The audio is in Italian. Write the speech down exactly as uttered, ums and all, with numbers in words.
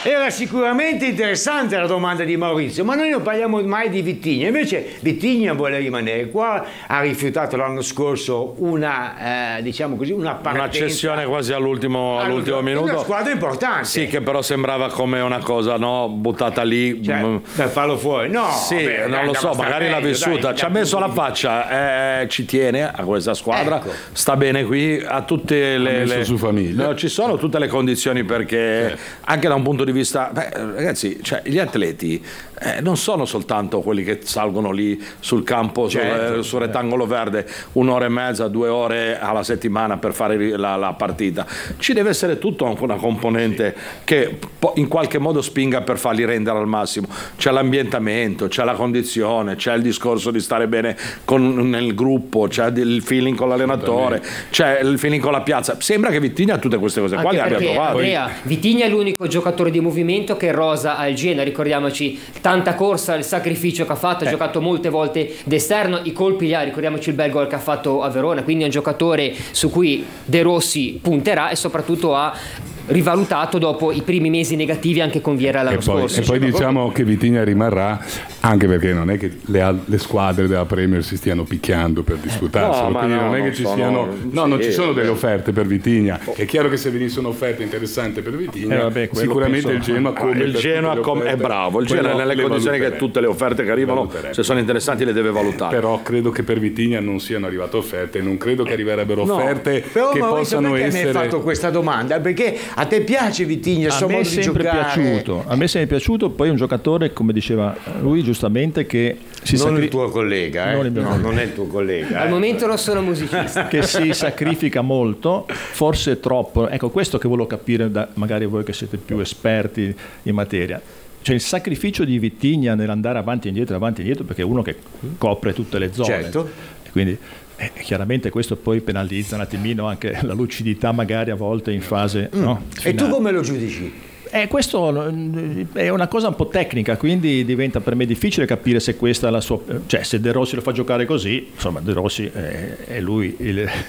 Era sicuramente interessante la domanda di Maurizio, ma noi non parliamo mai di Vitigna. Invece Vitigna vuole rimanere qua, ha rifiutato l'anno scorso una, eh, diciamo così, una partenza. Una cessione quasi all'ultimo, all'ultimo minuto. Una squadra importante. Sì, che però sembrava come una cosa, no, buttata lì. Cioè, per farlo fuori. No, sì, beh, non dai, lo so, magari l'ha meglio, vissuta. dai, ci ha messo la faccia, eh, ci tiene a questa squadra, ecco. Sta bene qui, ha tutte le... Ha messo le... su famiglia. No, ci sono tutte le condizioni perché, sì. Anche da un punto di vista... Beh, ragazzi, cioè, gli atleti eh, non sono soltanto quelli che salgono lì sul campo, certo, sul, sul rettangolo verde, un'ora e mezza, due ore alla settimana per fare la, la partita. Ci deve essere tutto anche una componente che in qualche modo spinga per farli rendere al massimo. C'è l'ambientamento, c'è la condizione, c'è il discorso di stare bene con, nel gruppo, c'è il feeling con l'allenatore, c'è il feeling con la piazza. Sembra che Vitigna tutte queste cose qua anche le abbia perché, trovate. Andrea, Vitigna è l'unico giocatore di movimento che rosa al Genoa, ricordiamoci tanta corsa, il sacrificio che ha fatto, ha eh. giocato molte volte d'esterno, i colpi li ha, ricordiamoci il bel gol che ha fatto a Verona, quindi è un giocatore su cui De Rossi punterà e soprattutto ha rivalutato dopo i primi mesi negativi anche con Vieira l'anno e poi, scorso. E poi diciamo che Vitigna rimarrà, anche perché non è che le, le squadre della Premier si stiano picchiando per disputarselo, no, quindi no, non è non che ci sono, siano no, sì, non ci sono delle beh. offerte per Vitigna. È chiaro che se venisse un'offerta interessante per Vitigna, eh, vabbè, sicuramente penso, il Genoa come il Genoa com- è bravo, il Genoa nelle condizioni che tutte le offerte che arrivano, se sono interessanti le deve valutare. Però credo che per Vitigna non siano arrivate offerte, non credo che arriverebbero offerte no, però che Maurizio, possano perché essere. mi hai fatto questa domanda? Perché a te piace Vitigna, il suo modo di giocare? Piaciuto. A me è sempre piaciuto, poi è un giocatore, come diceva lui giustamente, che si non sacri- il tuo collega, eh? non, il mio no, collega. non è il tuo collega. Al eh. momento non sono musicista. Che si sacrifica molto, forse troppo. Ecco, questo che volevo capire da magari voi che siete più esperti in materia. Cioè il sacrificio di Vitigna nell'andare avanti e indietro, avanti e indietro, perché è uno che copre tutte le zone. Certo. E quindi eh, chiaramente questo poi penalizza un attimino anche la lucidità magari a volte in fase mm. no, E tu come lo giudici? Eh, questo è una cosa un po' tecnica, quindi diventa per me difficile capire se questa è la sua, cioè se De Rossi lo fa giocare così, insomma De Rossi è, è lui il,